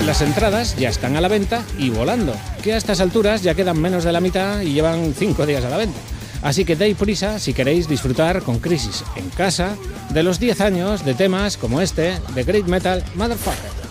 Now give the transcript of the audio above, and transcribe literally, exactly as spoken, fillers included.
Las entradas ya están a la venta y volando, que a estas alturas ya quedan menos de la mitad y llevan cinco días a la venta. Así que dais prisa si queréis disfrutar con Crisis en casa de los diez años de temas como este de Great Metal Motherfucker.